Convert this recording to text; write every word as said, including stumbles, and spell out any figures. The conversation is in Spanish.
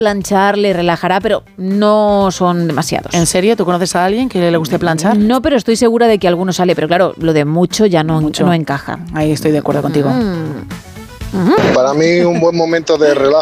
planchar, le relajará, pero no son demasiados. ¿En serio? ¿Tú conoces a alguien que le guste planchar? No, pero estoy segura de que alguno sale, pero claro, lo de mucho ya no, Mucho. no encaja. Ahí estoy de acuerdo contigo. Mm. Para mí un buen momento de relajo